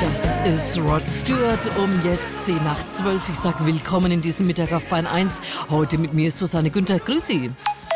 Das ist Rod Stewart um jetzt 10:12. Ich sage willkommen in diesem Mittag auf Bayern 1. Heute mit mir ist Susanne Günther. Grüß Sie.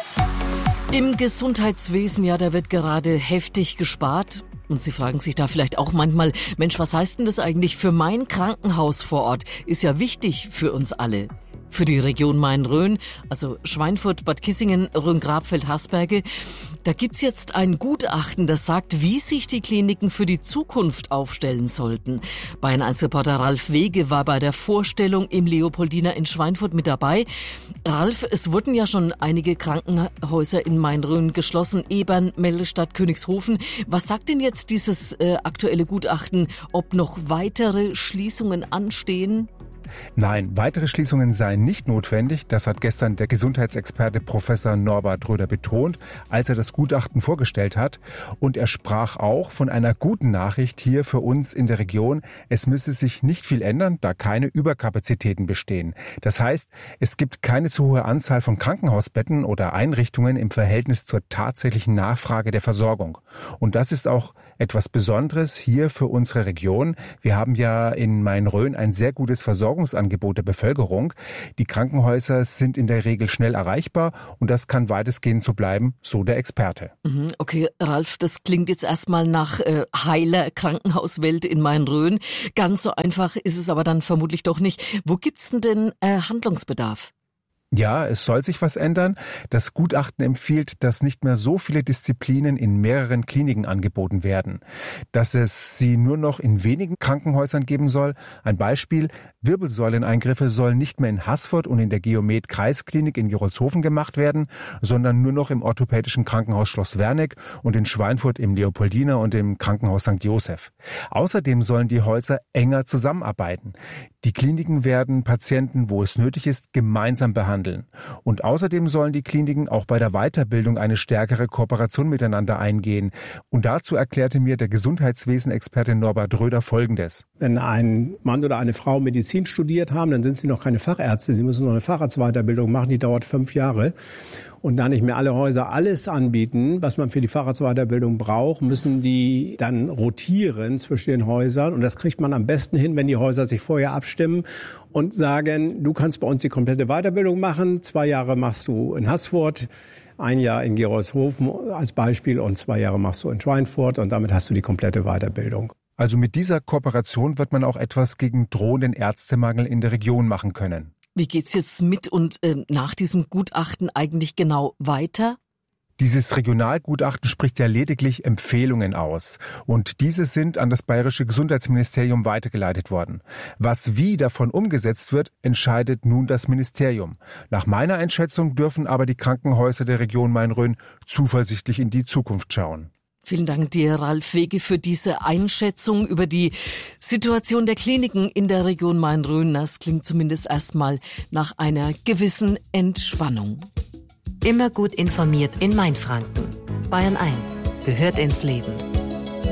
Im Gesundheitswesen, ja, da wird gerade heftig gespart. Und Sie fragen sich da vielleicht auch manchmal, Mensch, was heißt denn das eigentlich für mein Krankenhaus vor Ort? Ist ja wichtig für uns alle. Für die Region Main-Rhön, also Schweinfurt, Bad Kissingen, Rhön-Grabfeld, Hasberge. Da gibt's jetzt ein Gutachten, das sagt, wie sich die Kliniken für die Zukunft aufstellen sollten. Bayern 1 Reporter Ralf Wege war bei der Vorstellung im Leopoldiner in Schweinfurt mit dabei. Ralf, es wurden ja schon einige Krankenhäuser in Main-Rhön geschlossen, Ebern, Meldestadt, Königshofen. Was sagt denn jetzt dieses aktuelle Gutachten, ob noch weitere Schließungen anstehen? Nein, weitere Schließungen seien nicht notwendig. Das hat gestern der Gesundheitsexperte Professor Norbert Röder betont, als er das Gutachten vorgestellt hat. Und er sprach auch von einer guten Nachricht hier für uns in der Region. Es müsse sich nicht viel ändern, da keine Überkapazitäten bestehen. Das heißt, es gibt keine zu hohe Anzahl von Krankenhausbetten oder Einrichtungen im Verhältnis zur tatsächlichen Nachfrage der Versorgung. Und das ist auch etwas Besonderes hier für unsere Region. Wir haben ja in Main-Rhön ein sehr gutes Versorgungsangebot der Bevölkerung. Die Krankenhäuser sind in der Regel schnell erreichbar und das kann weitestgehend so bleiben, so der Experte. Okay, Ralf, das klingt jetzt erstmal nach heiler Krankenhauswelt in Main-Rhön. Ganz so einfach ist es aber dann vermutlich doch nicht. Wo gibt's denn Handlungsbedarf? Ja, es soll sich was ändern. Das Gutachten empfiehlt, dass nicht mehr so viele Disziplinen in mehreren Kliniken angeboten werden. Dass es sie nur noch in wenigen Krankenhäusern geben soll. Ein Beispiel, Wirbelsäuleneingriffe sollen nicht mehr in Haßfurt und in der Geomed-Kreisklinik in Gerolzhofen gemacht werden, sondern nur noch im orthopädischen Krankenhaus Schloss Werneck und in Schweinfurt im Leopoldiner und im Krankenhaus St. Joseph. Außerdem sollen die Häuser enger zusammenarbeiten. Die Kliniken werden Patienten, wo es nötig ist, gemeinsam behandeln. Und außerdem sollen die Kliniken auch bei der Weiterbildung eine stärkere Kooperation miteinander eingehen. Und dazu erklärte mir der Gesundheitswesen-Experte Norbert Röder Folgendes. Wenn ein Mann oder eine Frau Medizin studiert haben, dann sind sie noch keine Fachärzte. Sie müssen noch eine Facharztweiterbildung machen, die dauert 5 Jahre. Und da nicht mehr alle Häuser alles anbieten, was man für die Facharztweiterbildung braucht, müssen die dann rotieren zwischen den Häusern. Und das kriegt man am besten hin, wenn die Häuser sich vorher abstimmen und sagen, du kannst bei uns die komplette Weiterbildung machen. 2 Jahre machst du in Haßfurt, 1 Jahr in Gerolzhofen als Beispiel und 2 Jahre machst du in Schweinfurt. Und damit hast du die komplette Weiterbildung. Also mit dieser Kooperation wird man auch etwas gegen drohenden Ärztemangel in der Region machen können. Wie geht's jetzt mit und nach diesem Gutachten eigentlich genau weiter? Dieses Regionalgutachten spricht ja lediglich Empfehlungen aus. Und diese sind an das Bayerische Gesundheitsministerium weitergeleitet worden. Was wie davon umgesetzt wird, entscheidet nun das Ministerium. Nach meiner Einschätzung dürfen aber die Krankenhäuser der Region Main-Rhön zuversichtlich in die Zukunft schauen. Vielen Dank dir, Ralf Wege, für diese Einschätzung über die Situation der Kliniken in der Region Main-Rhön. Das klingt zumindest erstmal nach einer gewissen Entspannung. Immer gut informiert in Mainfranken. Bayern 1 gehört ins Leben.